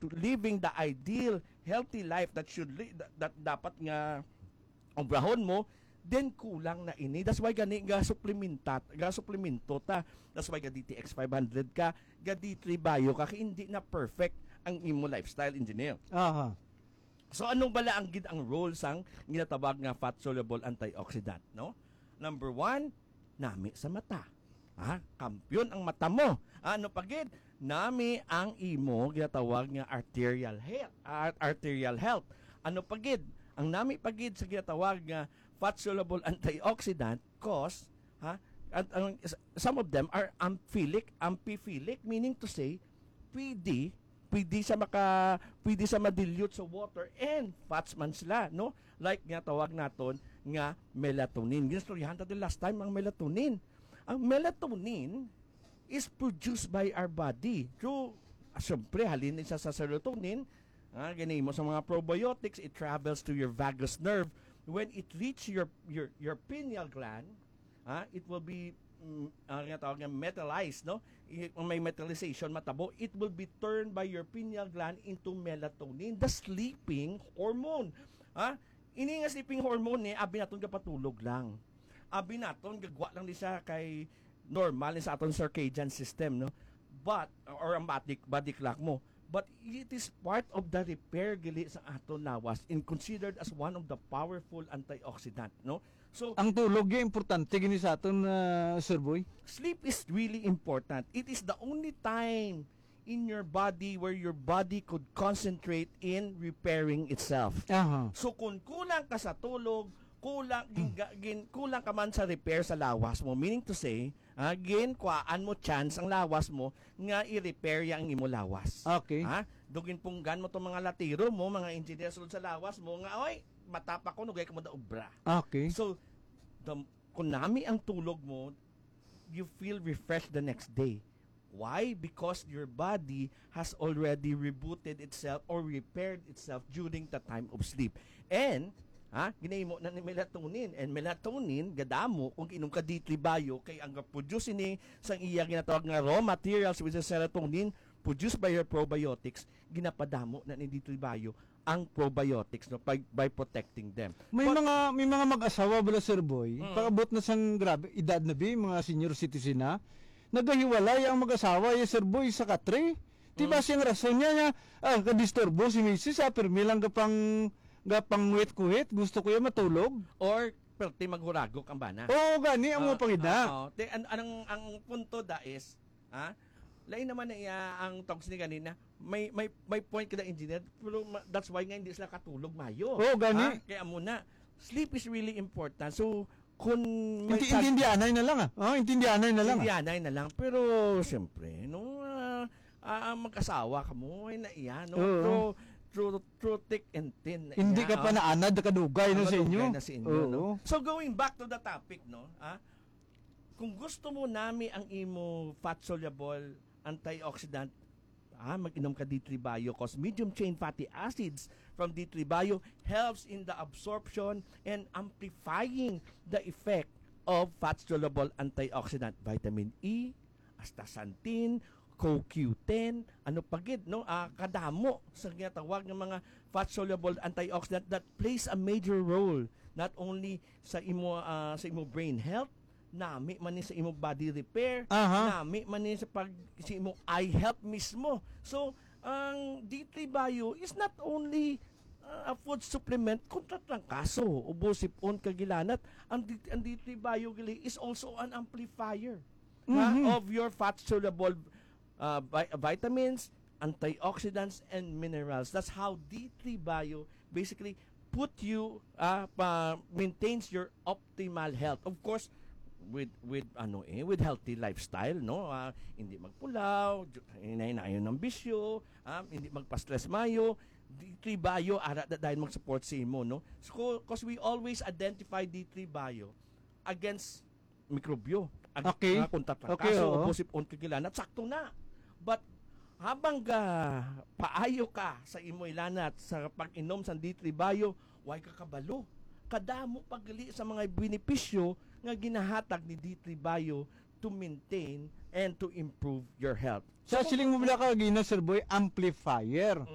living the ideal healthy life that that dapat nga obrahon mo, then kulang na ini. That's why gani ga suplemento ta. That's why ga DTX 500 ka, ga D3 Bio ka, kaya hindi na perfect ang imo lifestyle engineer. Aha. So anong bala ang gid ang role sang ginatabag nga fat soluble antioxidant, no? Number 1, nami sa mata. Kampiyon ang mata mo. Ano pagid? Nami ang imo ginatawag nga arterial health. Ano pagid? Ang nami pagid sa ginatawag nga fat soluble antioxidant cause some of them are amphiphilic, meaning to say pwede sa madilute sa water and fats man sila, no? Like nga tawag naton nga melatonin. Ginastoryahan tayo last time ang melatonin. Ang melatonin is produced by our body through, siyempre, halin isa sa serotonin. Ganun mo sa mga probiotics, it travels to your vagus nerve. When it reach your pineal gland, it will be metallized, no? May metallization, matabo, it will be turned by your pineal gland into melatonin, the sleeping hormone. Ini nga sleeping hormone abi naton kapatulog lang. Abi naton gagwa lang di siya kay normal sa aton circadian system, no? But or ang body clock mo. But it is part of the repair gili sa aton lawas and considered as one of the powerful antioxidant, no? So ang tulog yung importante gini sa aton, Sir Boy. Sleep is really important. It is the only time in your body where your body could concentrate in repairing itself. Aha. So kung kulang ka sa tulog, kulang ka man sa repair sa lawas mo, meaning to say, kuhaan mo chance ang lawas mo nga i-repair yang imo lawas. Okay. Dugin punggan mo tong mga latiro mo, mga engineer sulod sa lawas mo nga oy, matapa ko nugay ka mo da obra. Okay. So kung nami ang tulog mo, you feel refreshed the next day. Why? Because your body has already rebooted itself or repaired itself during the time of sleep. And ginahimo na ni melatonin, and melatonin gadamo kung inom ka D3 Bio kay ang produce ni sang iya ginatawag nga raw materials which is serotonin produced by your probiotics, ginapadamo na ni D3 Bio ang probiotics, no, by protecting them. May mga mag-asawa bala, Sir Boy, paabot na sang grabe edad na mga senior citizen na nagahiwalay ang mag-asawa Sir Boy sa katre. Diba siyang rason niya kadisturbo si Mrs. Permi lang gapang wet-kuhit, gusto ko yung matulog. Or, perti maghuragok ang bana. Oo, gani, ang mga pangida. Ang punto da is, lain naman na ang talks ni kanina, may point ka na engineer, pero that's why nga hindi sila katulog mayo. Oo, gani. Kaya muna, sleep is really important. So, kung intindihanay na lang intindihanay na lang. Pero, siyempre, mag-asawa ka mo, ay naiya, no? Through thick and thin. Hindi ka pa naanad, kadugay na sa inyo. No? So going back to the topic, no? Kung gusto mo nami ang imo fat soluble antioxidant, mag-inom ka D3 Bio cause medium chain fatty acids from D3 Bio helps in the absorption and amplifying the effect of fat soluble antioxidant, vitamin E, astaxanthin, CoQ10, ano pagid, no? Kadamo sa ginatawag ng mga fat soluble antioxidant that plays a major role not only sa imo brain health, nami man ni sa imo body repair, nami man ni sa imo eye health mismo. So ang D3 Bio is not only a food supplement kontra trangkaso ubo sipon kagilanat. Ang D3 Bio is also an amplifier of your fat soluble vitamins, antioxidants, and minerals. That's how D3 Bio basically maintains your optimal health. Of course, with healthy lifestyle, no? Hindi magpulaw, hinayon ng bisyo, hindi magpa-stress mayo. D3 Bio ara dahil mag-support sa imo, no? So, because we always identify D3 Bio against mikrobyo. Okay. Kaso, posip-on kagilanat, sakto na. But habang paayo ka sa imoy lanat sa pag-inom sa D3 Bio, way ka kabalo. Kadamo pagli sa mga benepisyo nga ginahatag ni D3 Bio to maintain and to improve your health. Sa siling mo bala ka gina, Sir Boy, amplifier.